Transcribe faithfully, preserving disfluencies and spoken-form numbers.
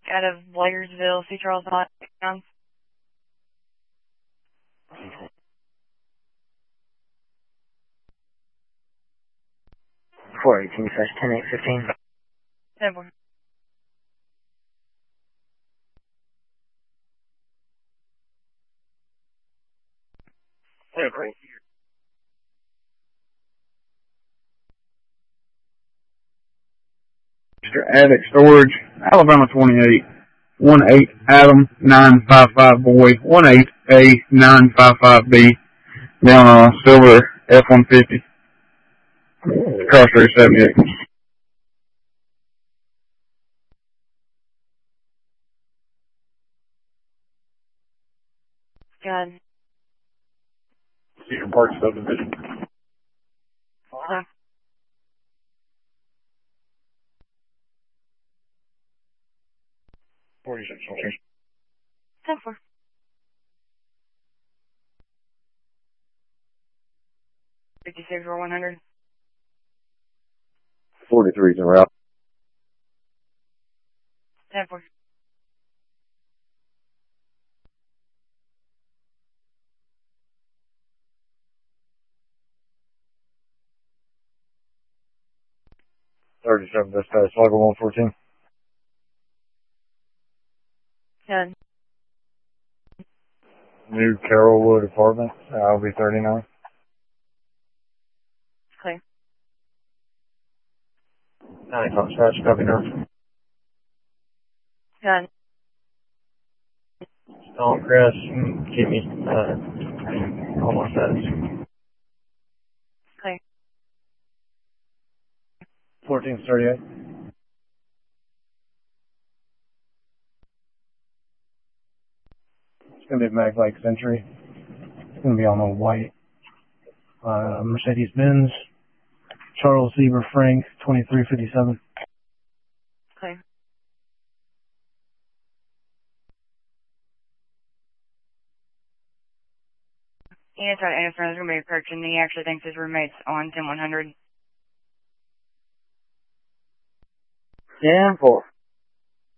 out of Blairsville, C. Charles Hot. four eighteen slash ten eight fifteen. ten four. Yeah, great. Mister Attic Storage, Alabama twenty-eight, one eight Adam nine five five boy, one eight A nine five five B, down on Silver F one fifty, cross street seventy-eight. God. Cedar Park subdivision. Hello. forty-six, okay. ten four. fifty-six or one hundred. forty-three is en route. ten four. thirty-seven, dispatch, Lago one fourteen. ten. New Carrollwood apartment, L B thirty-nine. Clear. nine o'clock, dispatch, copy north. ten. Stonecrest, keep me, uh, almost status. Clear. fourteen thirty-eight. It's going to be a Mag Lake Century. It's going to be on a white uh, Mercedes-Benz. Charles Zebra Frank, twenty-three fifty-seven. Clear. He tried to answer his roommate approach, and he actually thinks his roommate's on ten one hundred. ten four.